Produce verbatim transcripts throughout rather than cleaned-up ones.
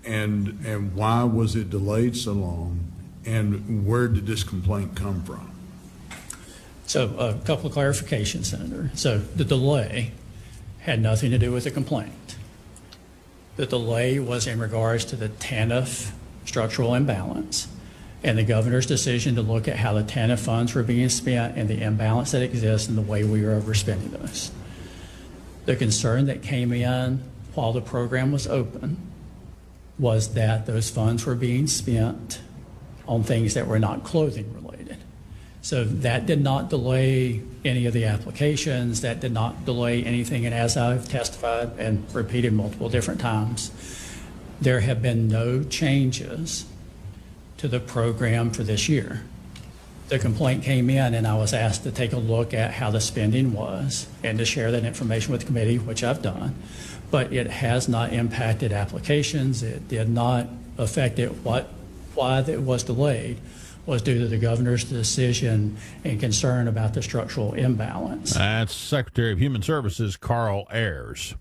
And, and why was it delayed so long? And where did this complaint come from? So a couple of clarifications, Senator. So the delay had nothing to do with the complaint. The delay was in regards to the TANF structural imbalance and the governor's decision to look at how the TANF funds were being spent and the imbalance that exists and the way we were overspending those. The concern that came in while the program was open was that those funds were being spent on things that were not clothing related. So that did not delay any of the applications, that did not delay anything, and as I've testified and repeated multiple different times, there have been no changes to the program for this year. The complaint came in and I was asked to take a look at how the spending was and to share that information with the committee, which I've done, but it has not impacted applications. It did not affect it. What, why it was delayed was due to the governor's decision and concern about the structural imbalance. That's Secretary of Human Services Carl Ayers.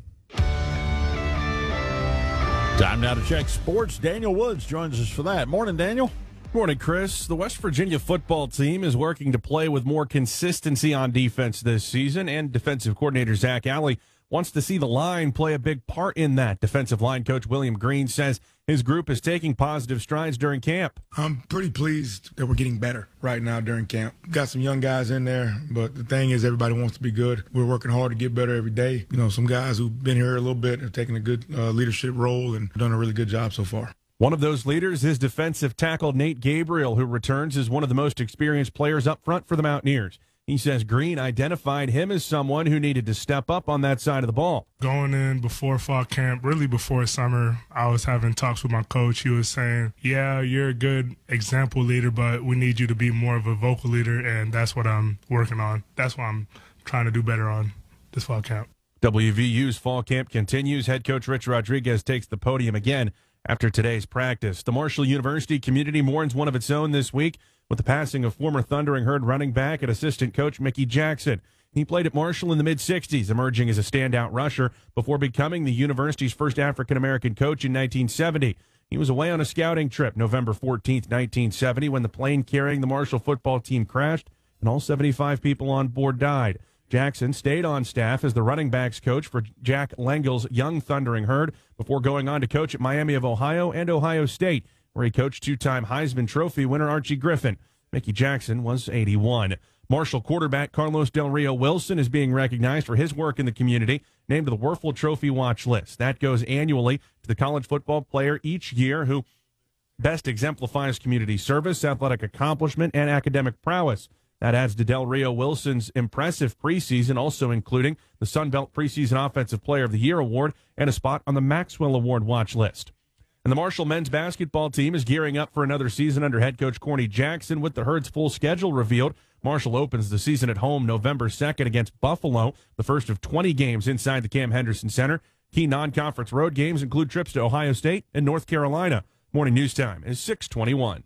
Time now to check sports. Daniel Woods joins us for that. Morning, Daniel. Morning, Chris. The West Virginia football team is working to play with more consistency on defense this season, and defensive coordinator Zach Alley wants to see the line play a big part in that. Defensive line coach William Green says his group is taking positive strides during camp. I'm pretty pleased that we're getting better right now during camp. Got some young guys in there, but the thing is everybody wants to be good. We're working hard to get better every day. You know, some guys who've been here a little bit have taken a good uh, leadership role and done a really good job so far. One of those leaders is defensive tackle Nate Gabriel, who returns as one of the most experienced players up front for the Mountaineers. He says Green identified him as someone who needed to step up on that side of the ball. Going in before fall camp, really before summer, I was having talks with my coach. He was saying, yeah, you're a good example leader, but we need you to be more of a vocal leader, and that's what I'm working on. That's what I'm trying to do better on this fall camp. W V U's fall camp continues. Head coach Rich Rodriguez takes the podium again after today's practice. The Marshall University community mourns one of its own this week with the passing of former Thundering Herd running back and assistant coach Mickey Jackson. He played at Marshall in the mid-sixties, emerging as a standout rusher before becoming the university's first African-American coach in nineteen seventy. He was away on a scouting trip November fourteenth, nineteen seventy, when the plane carrying the Marshall football team crashed and all seventy-five people on board died. Jackson stayed on staff as the running backs coach for Jack Lengel's young Thundering Herd before going on to coach at Miami of Ohio and Ohio State, where he coached two-time Heisman Trophy winner Archie Griffin. Mickey Jackson was eighty-one. Marshall quarterback Carlos Del Rio Wilson is being recognized for his work in the community, named to the Werfel Trophy watch list. That goes annually to the college football player each year who best exemplifies community service, athletic accomplishment, and academic prowess. That adds to Del Rio Wilson's impressive preseason, also including the Sun Belt Preseason Offensive Player of the Year award and a spot on the Maxwell Award watch list. And the Marshall men's basketball team is gearing up for another season under head coach Corny Jackson with the Herd's full schedule revealed. Marshall opens the season at home November second against Buffalo, the first of twenty games inside the Cam Henderson Center. Key non-conference road games include trips to Ohio State and North Carolina. Morning news time is six twenty-one.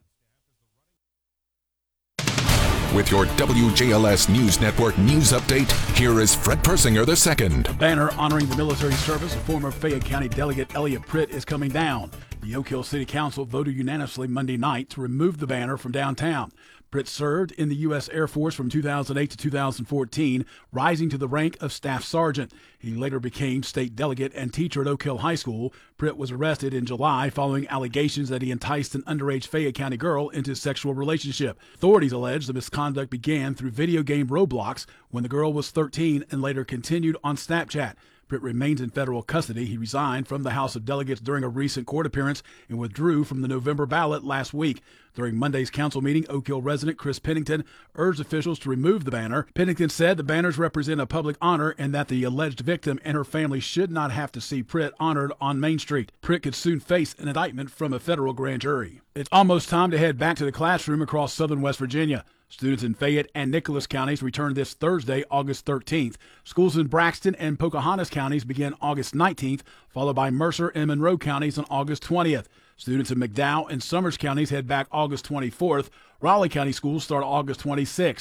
With your W J L S News Network news update, here is Fred Persinger the second. A banner honoring the military service of former Fayette County Delegate Elliot Pritt is coming down. The Oak Hill City Council voted unanimously Monday night to remove the banner from downtown. Pritt served in the U S Air Force from two thousand eight to two thousand fourteen, rising to the rank of Staff Sergeant. He later became state delegate and teacher at Oak Hill High School. Pritt was arrested in July following allegations that he enticed an underage Fayette County girl into a sexual relationship. Authorities allege the misconduct began through video game Roblox when the girl was thirteen and later continued on Snapchat. Pritt remains in federal custody. He resigned from the House of Delegates during a recent court appearance and withdrew from the November ballot last week. During Monday's council meeting, Oak Hill resident Chris Pennington urged officials to remove the banner. Pennington said the banners represent a public honor and that the alleged victim and her family should not have to see Pritt honored on Main Street. Pritt could soon face an indictment from a federal grand jury. It's almost time to head back to the classroom across southern West Virginia. Students in Fayette and Nicholas counties return this Thursday, August thirteenth. Schools in Braxton and Pocahontas counties begin August nineteenth, followed by Mercer and Monroe counties on August twentieth. Students in McDowell and Summers counties head back August twenty-fourth. Raleigh County schools start August twenty-sixth.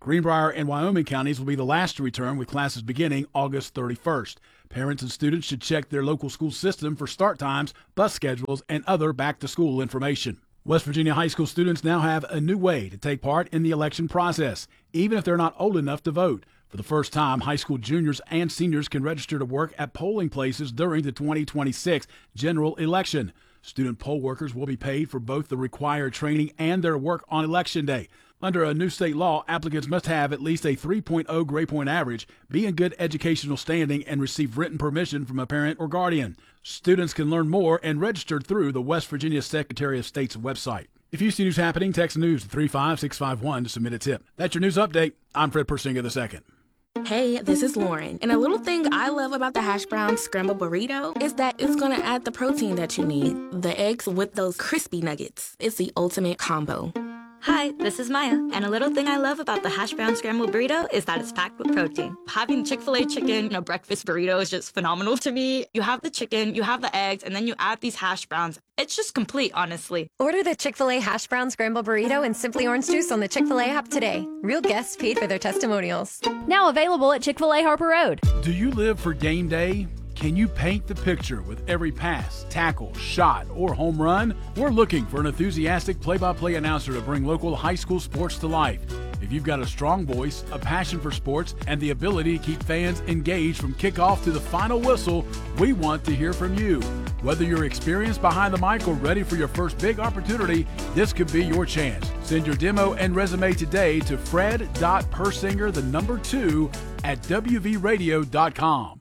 Greenbrier and Wyoming counties will be the last to return, with classes beginning August thirty-first. Parents and students should check their local school system for start times, bus schedules, and other back-to-school information. West Virginia high school students now have a new way to take part in the election process, even if they're not old enough to vote. For the first time, high school juniors and seniors can register to work at polling places during the twenty twenty-six general election. Student poll workers will be paid for both the required training and their work on Election Day. Under a new state law, applicants must have at least a three point oh grade point average, be in good educational standing, and receive written permission from a parent or guardian. Students can learn more and register through the West Virginia Secretary of State's website. If you see news happening, text news to three five six five one to submit a tip. That's your news update. I'm Fred Persinger the second. Hey, this is Lauren, and a little thing I love about the hash brown scrambled burrito is that it's gonna add the protein that you need. The eggs with those crispy nuggets. It's the ultimate combo. Hi, this is Maya, and a little thing I love about the hash brown scrambled burrito is that it's packed with protein. Having Chick-fil-A chicken in a breakfast burrito is just phenomenal to me. You have the chicken, you have the eggs, and then you add these hash browns. It's just complete, honestly. Order the Chick-fil-A hash brown scrambled burrito and Simply Orange Juice on the Chick-fil-A app today. Real guests paid for their testimonials. Now available at Chick-fil-A Harper Road. Do you live for game day? Can you paint the picture with every pass, tackle, shot, or home run? We're looking for an enthusiastic play-by-play announcer to bring local high school sports to life. If you've got a strong voice, a passion for sports, and the ability to keep fans engaged from kickoff to the final whistle, we want to hear from you. Whether you're experienced behind the mic or ready for your first big opportunity, this could be your chance. Send your demo and resume today to fred.persinger, the number two, at w v radio dot com.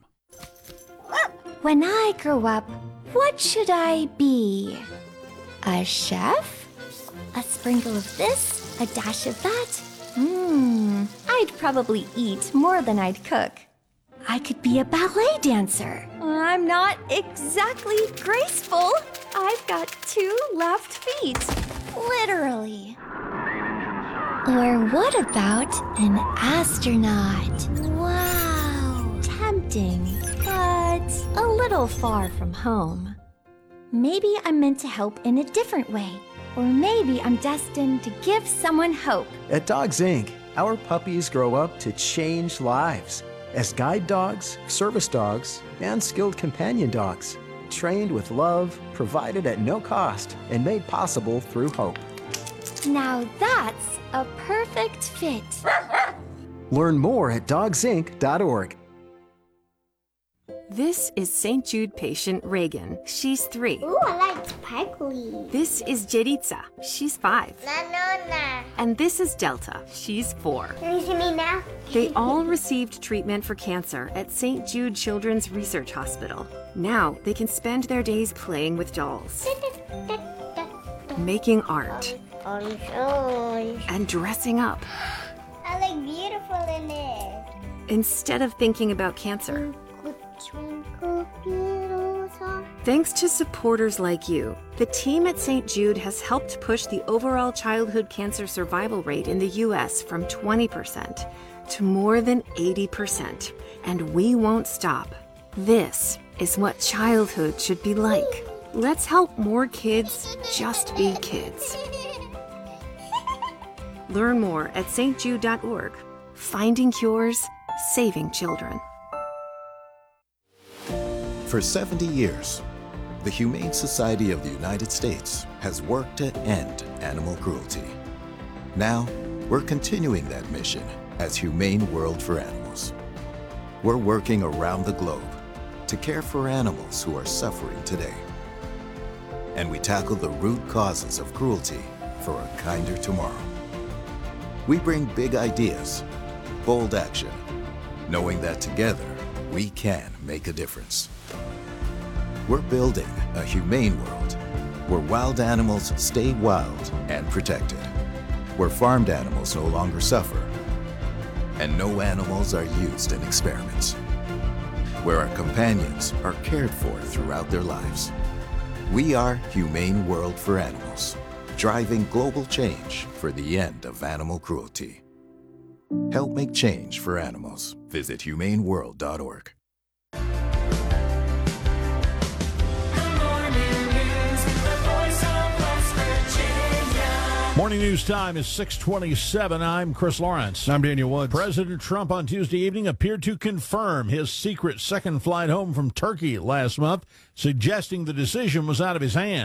When I grow up, what should I be? A chef? A sprinkle of this? A dash of that? Mmm, I'd probably eat more than I'd cook. I could be a ballet dancer. I'm not exactly graceful. I've got two left feet. Literally. Or what about an astronaut? Wow, tempting. But a little far from home. Maybe I'm meant to help in a different way. Or maybe I'm destined to give someone hope. At Dogs Incorporated, our puppies grow up to change lives as guide dogs, service dogs, and skilled companion dogs. Trained with love, provided at no cost, and made possible through hope. Now that's a perfect fit. Learn more at dogs inc dot org. This is Saint Jude patient Reagan. She's three. Ooh, I like sparkly. This is Jeritza. She's five. Na, na, na. And this is Delta. She's four. Can you see me now? They all received treatment for cancer at Saint Jude Children's Research Hospital. Now they can spend their days playing with dolls, making art, orange, orange, and dressing up. I look beautiful in it. Instead of thinking about cancer. Thanks to supporters like you, the team at Saint Jude has helped push the overall childhood cancer survival rate in the U S from twenty percent to more than eighty percent. And we won't stop. This is what childhood should be like. Let's help more kids just be kids. Learn more at s t jude dot org. Finding cures, saving children. For seventy years, the Humane Society of the United States has worked to end animal cruelty. Now, we're continuing that mission as Humane World for Animals. We're working around the globe to care for animals who are suffering today. And we tackle the root causes of cruelty for a kinder tomorrow. We bring big ideas, bold action, knowing that together we can make a difference. We're building a humane world where wild animals stay wild and protected, where farmed animals no longer suffer, and no animals are used in experiments, where our companions are cared for throughout their lives. We are Humane World for Animals, driving global change for the end of animal cruelty. Help make change for animals. Visit humane world dot org. Morning news time is six twenty-seven. I'm Chris Lawrence. I'm Daniel Woods. President Trump on Tuesday evening appeared to confirm his secret second flight home from Turkey last month, suggesting the decision was out of his hands.